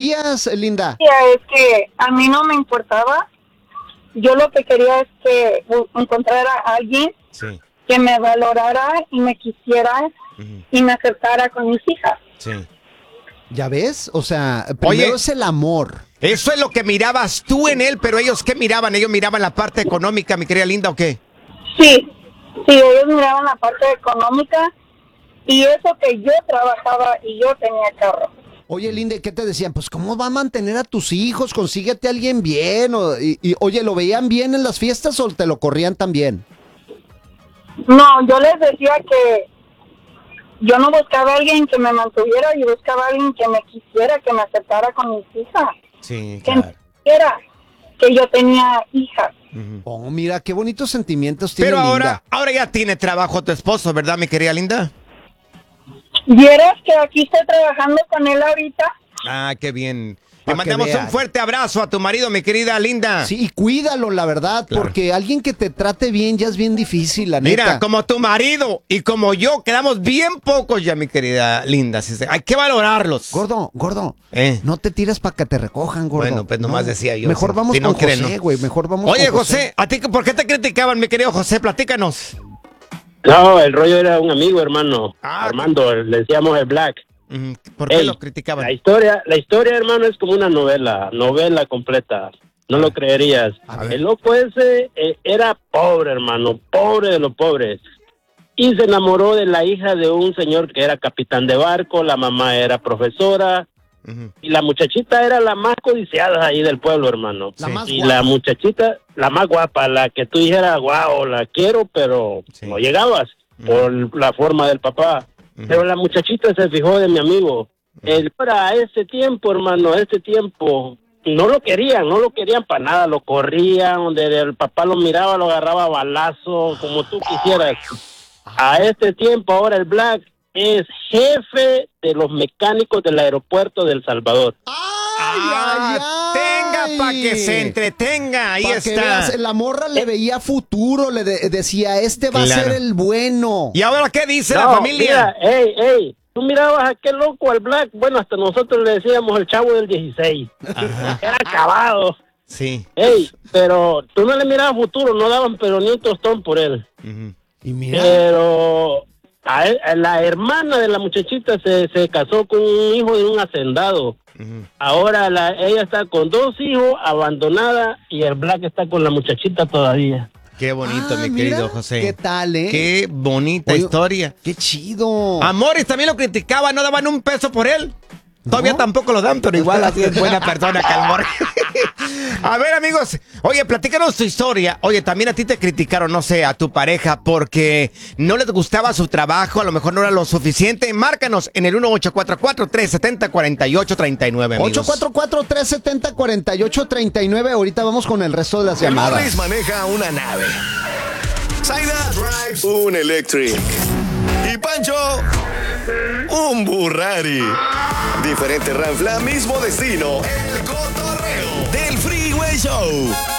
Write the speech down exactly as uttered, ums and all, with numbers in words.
decías, Linda? Es que a mí no me importaba. Yo lo que quería es que encontrara a alguien sí. que me valorara y me quisiera uh-huh. y me aceptara con mis hijas. Sí. ¿Ya ves? O sea, primero Oye, es el amor. Eso es lo que mirabas tú en él, pero ellos, ¿qué miraban? ¿Ellos miraban la parte económica, mi querida Linda, o qué? Sí, sí, ellos miraban la parte económica y eso que yo trabajaba y yo tenía carro. Oye, Linda, ¿qué te decían? Pues, ¿cómo va a mantener a tus hijos? Consíguete a alguien bien. O, y, y, oye, ¿lo veían bien en las fiestas o te lo corrían también? No, yo les decía que yo no buscaba a alguien que me mantuviera, yo buscaba a alguien que me quisiera, que me aceptara con mis hijas. Sí, claro. Que quisiera que yo tenía hijas. Uh-huh. Oh, mira, qué bonitos sentimientos tiene Pero Linda. ahora, ahora ya tiene trabajo tu esposo, ¿verdad, mi querida Linda? ¿Vieras que aquí estoy trabajando con él ahorita? Ah, qué bien. Le mandamos un fuerte abrazo a tu marido, mi querida Linda. Sí, y cuídalo, la verdad, claro. porque alguien que te trate bien ya es bien difícil, la neta. Mira, como tu marido y como yo, quedamos bien pocos ya, mi querida Linda. Hay que valorarlos. Gordo, gordo, ¿Eh? no te tires para que te recojan, gordo. Bueno, pues nomás no. decía yo. Mejor si, vamos si no con creen, José, güey, ¿no? Mejor vamos Oye, con José. José, ¿a ti por qué te criticaban, mi querido José? Platícanos. No, el rollo era un amigo, hermano. Ah, Armando, le decíamos el Black. ¿Por qué Ey, lo criticaban? La historia, la historia, hermano, es como una novela, novela completa. No lo creerías. El loco ese eh, era pobre, hermano, pobre de los pobres. Y se enamoró de la hija de un señor que era capitán de barco, la mamá era profesora, uh-huh. y la muchachita era la más codiciada ahí del pueblo, hermano. La sí. más y guapa. la muchachita, la más guapa, la que tú dijeras, wow, la quiero, pero sí. no llegabas uh-huh. por la forma del papá. Pero la muchachita se fijó de mi amigo. Él, para ese tiempo, hermano, ese tiempo, no lo querían, no lo querían para nada, lo corrían, donde el papá lo miraba, lo agarraba a balazo, como tú quisieras. A este tiempo, ahora el Black es jefe de los mecánicos del aeropuerto de El Salvador. ¡Ay, ay, ay! Tenga para que se entretenga, ahí pa está. Que veas, la morra le veía futuro, le de decía, este va claro. a ser el bueno. ¿Y ahora qué dice no, la familia? Mira, ey, ey, tú mirabas a aquel loco, al Black, bueno, hasta nosotros le decíamos el chavo del dieciséis. Ajá. Era acabado. Sí. Ey, pero tú no le mirabas futuro, no daban pero ni un tostón por él. Uh-huh. Y mira. Pero a él, a la hermana de la muchachita se, se casó con un hijo de un hacendado. Uh-huh. Ahora la, ella está con dos hijos, abandonada, y el Black está con la muchachita todavía. Qué bonito, ah, mi mira, querido José. ¿Qué tal, eh? Qué bonita Oye, historia. Qué chido. Amores también lo criticaban, no daban un peso por él. Todavía ¿No? tampoco lo dan, pero igual así es buena persona, Calmor. A ver, amigos, oye, platícanos tu historia. Oye, también a ti te criticaron, no sé, a tu pareja porque no les gustaba su trabajo, a lo mejor no era lo suficiente. Márcanos en el uno ocho cuatro cuatro, tres siete cero, cuatro ocho tres nueve, amigos. ocho cuatro cuatro, tres siete cero, cuatro ocho tres nueve. Ahorita vamos con el resto de las llamadas. Luis maneja una nave. Zaida drives un Electric. Y Pancho, un Burrari. Diferente ranfla, mismo destino. El cotorreo del Freeway Show.